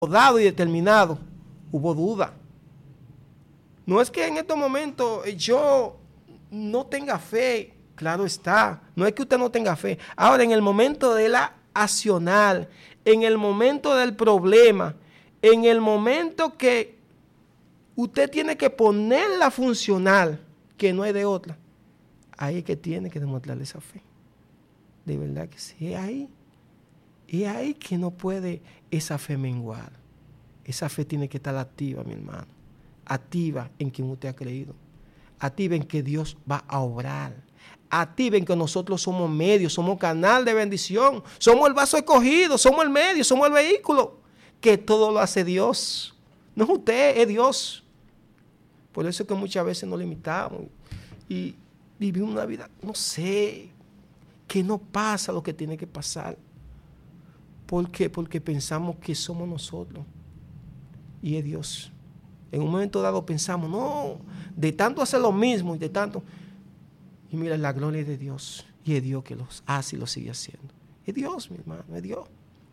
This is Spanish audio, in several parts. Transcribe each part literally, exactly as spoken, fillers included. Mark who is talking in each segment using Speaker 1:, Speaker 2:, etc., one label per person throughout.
Speaker 1: dado y determinado, hubo duda. No es que en estos momentos yo no tenga fe, claro está. No es que usted no tenga fe. Ahora, en el momento de la accional, en el momento del problema, en el momento que usted tiene que ponerla funcional, que no hay de otra, ahí es que tiene que demostrarle esa fe. De verdad que sí, es ahí. Es ahí que no puede esa fe menguar. Esa fe tiene que estar activa, mi hermano. Activa en quien usted ha creído. Activa en que Dios va a obrar. Activa en que nosotros somos medios, somos canal de bendición. Somos el vaso escogido, somos el medio, somos el vehículo. Que todo lo hace Dios. No es usted, es Dios. Por eso es que muchas veces nos limitamos y vivimos una vida, no sé, que no pasa lo que tiene que pasar. ¿Por qué? Porque pensamos que somos nosotros y es Dios. En un momento dado pensamos, no, de tanto hacer lo mismo y de tanto. Y mira, la gloria es de Dios. Y es Dios que los hace y lo sigue haciendo. Es Dios, mi hermano, es Dios.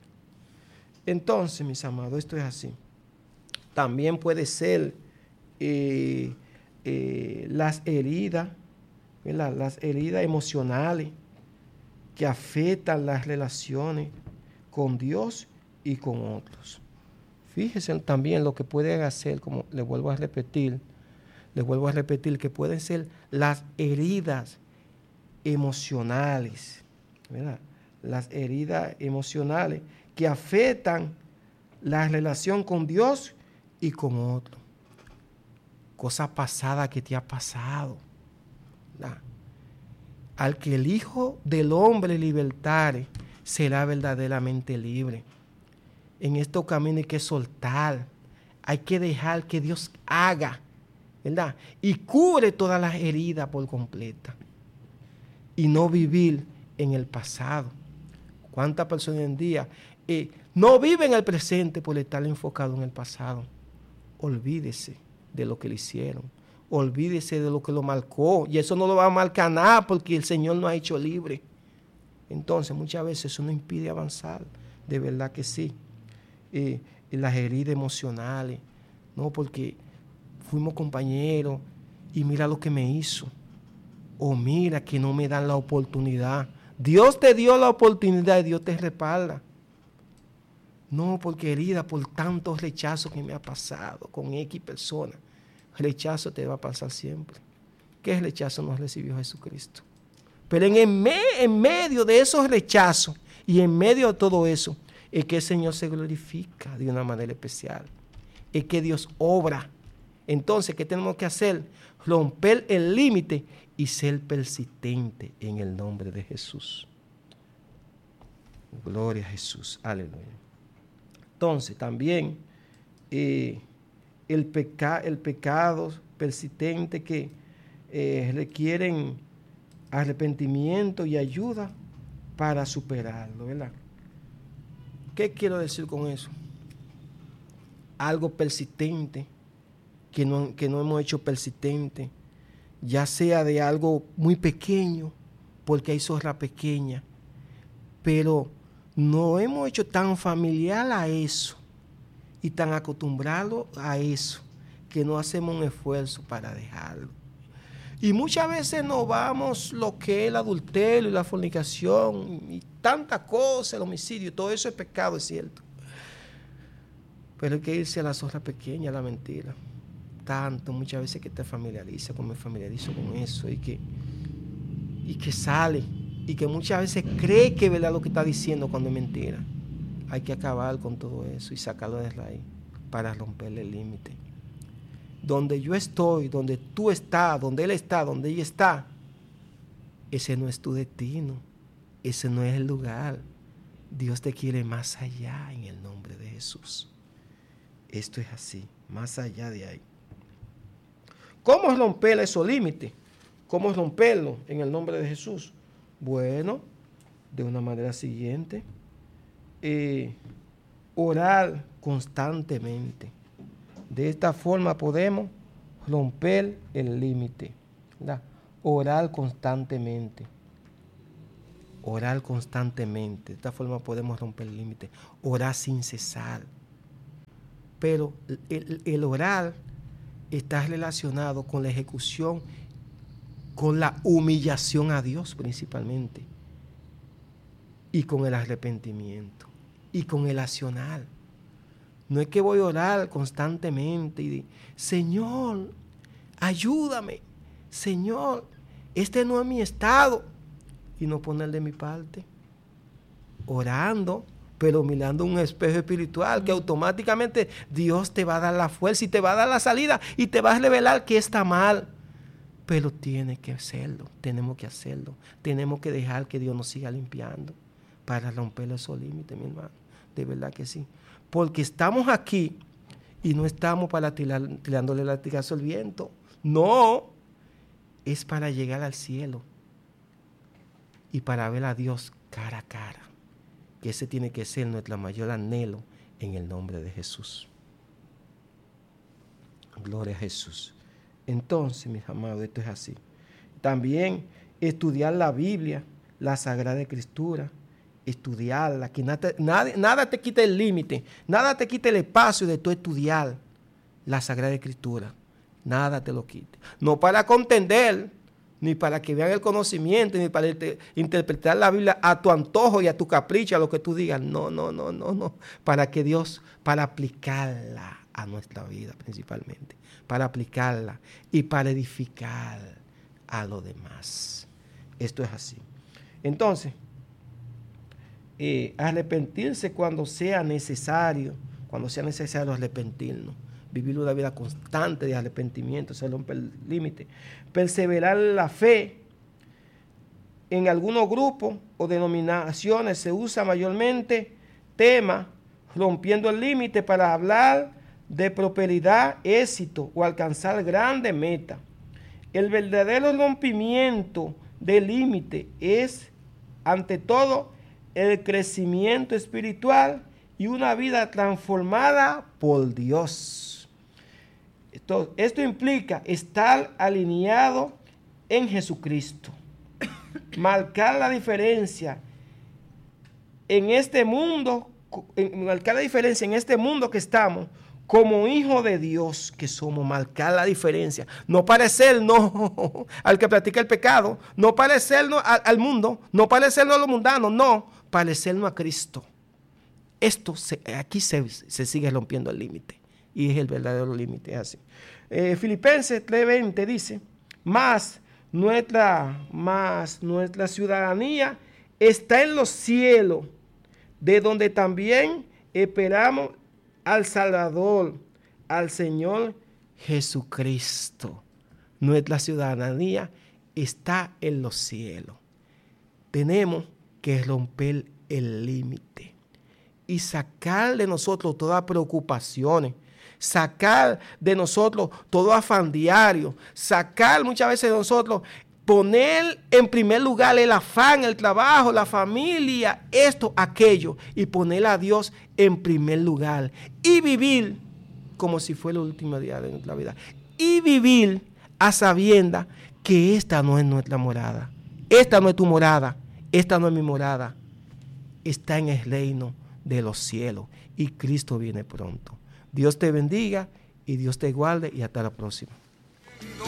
Speaker 1: Entonces, mis amados, esto es así. También puede ser eh, eh, las heridas, ¿verdad? Las heridas emocionales que afectan las relaciones con Dios y con otros. Fíjense también lo que pueden hacer, como les vuelvo a repetir, les vuelvo a repetir, que pueden ser las heridas emocionales, ¿verdad? Las heridas emocionales que afectan la relación con Dios y con otros. Cosa pasada que te ha pasado, ¿verdad? Al que el Hijo del Hombre libertare, será verdaderamente libre. En estos caminos hay que soltar, hay que dejar que Dios haga, ¿verdad? Y cubre todas las heridas por completa. Y no vivir en el pasado. ¿Cuántas personas hoy en día eh, no viven el presente por estar enfocado en el pasado? Olvídese de lo que le hicieron. Olvídese de lo que lo marcó. Y eso no lo va a marcar nada porque el Señor nos ha hecho libre. Entonces, muchas veces eso nos impide avanzar. De verdad que sí. Eh, las heridas emocionales, no, porque fuimos compañeros y mira lo que me hizo, o mira que no me dan la oportunidad. Dios te dio la oportunidad y Dios te respalda. No, porque herida por tantos rechazos que me ha pasado con X personas. Rechazo te va a pasar siempre. ¿Qué rechazo nos recibió Jesucristo? Pero en, en, me, en medio de esos rechazos y en medio de todo eso, es que el Señor se glorifica de una manera especial. Es que Dios obra. Entonces, ¿qué tenemos que hacer? Romper el límite y ser persistente en el nombre de Jesús. Gloria a Jesús. Aleluya. Entonces, también eh, el, peca, el pecado persistente que eh, requieren arrepentimiento y ayuda para superarlo, ¿verdad? ¿Qué quiero decir con eso? Algo persistente, que no, que no hemos hecho persistente, ya sea de algo muy pequeño, porque hay zorra pequeña, pero no hemos hecho tan familiar a eso y tan acostumbrado a eso, que no hacemos un esfuerzo para dejarlo. Y muchas veces nos vamos lo que es el adulterio y la fornicación y tantas cosas, el homicidio, todo eso es pecado, es cierto. Pero hay que irse a la zorra pequeña, a la mentira. Tanto, muchas veces que te familiariza, como me familiarizo con eso, y que, y que sale, y que muchas veces cree que es verdad lo que está diciendo cuando es mentira. Hay que acabar con todo eso y sacarlo de raíz para romperle el límite. Donde yo estoy, donde tú estás, donde él está, donde ella está, ese no es tu destino, ese no es el lugar. Dios te quiere más allá en el nombre de Jesús. Esto es así, más allá de ahí. ¿Cómo romper esos límites? ¿Cómo romperlo en el nombre de Jesús? Bueno, de una manera siguiente, eh, orar constantemente. De esta forma podemos romper el límite, ¿verdad? Orar constantemente. Orar constantemente. De esta forma podemos romper el límite. Orar sin cesar. pero el, el orar está relacionado con la ejecución, con la humillación a Dios principalmente, y con el arrepentimiento, y con el accionar. No es que voy a orar constantemente y decir, Señor, ayúdame, Señor, este no es mi estado, y no poner de mi parte, orando, pero mirando un espejo espiritual, que automáticamente Dios te va a dar la fuerza y te va a dar la salida y te va a revelar que está mal. Pero tiene que hacerlo, tenemos que hacerlo, tenemos que dejar que Dios nos siga limpiando para romper esos límites, mi hermano, de verdad que sí. Porque estamos aquí y no estamos para tirar, tirándole latigazo al viento, no, es para llegar al cielo y para ver a Dios cara a cara, que ese tiene que ser nuestro mayor anhelo en el nombre de Jesús. Gloria a Jesús. Entonces, mis amados, esto es así. También estudiar la Biblia, la Sagrada Escritura, estudiarla, que nada, nada, nada te quite el límite, nada te quite el espacio de tu estudiar la Sagrada Escritura, nada te lo quite. No para contender, ni para que vean el conocimiento, ni para te, interpretar la Biblia a tu antojo y a tu capricho, a lo que tú digas. No, no, no, no, no. Para que Dios, para aplicarla a nuestra vida principalmente, para aplicarla y para edificar a los demás. Esto es así. Entonces, eh, arrepentirse cuando sea necesario, cuando sea necesario arrepentirnos. Vivir una vida constante de arrepentimiento, se rompe el límite. Perseverar en la fe. En algunos grupos o denominaciones se usa mayormente tema rompiendo el límite para hablar de prosperidad, éxito o alcanzar grandes metas. El verdadero rompimiento del límite es, ante todo, el crecimiento espiritual y una vida transformada por Dios. Esto, esto implica estar alineado en Jesucristo, marcar la diferencia en este mundo, en, marcar la diferencia en este mundo que estamos, como hijos de Dios que somos, marcar la diferencia, no parecernos al que practica el pecado, no parecernos al, al mundo, no parecernos a los mundanos, no, parecernos a Cristo. Esto se, aquí se, se sigue rompiendo el límite. Y es el verdadero límite, así. Eh, Filipenses tres veinte dice, más nuestra, más nuestra ciudadanía está en los cielos, de donde también esperamos al Salvador, al Señor Jesucristo. Nuestra ciudadanía está en los cielos. Tenemos que romper el límite y sacar de nosotros todas preocupaciones, sacar de nosotros todo afán diario, sacar muchas veces de nosotros, poner en primer lugar el afán, el trabajo, la familia, esto, aquello, y poner a Dios en primer lugar y vivir como si fuera el último día de nuestra vida, y vivir a sabiendas que esta no es nuestra morada, esta no es tu morada, esta no es mi morada, está en el reino de los cielos y Cristo viene pronto. Dios te bendiga y Dios te guarde y hasta la próxima.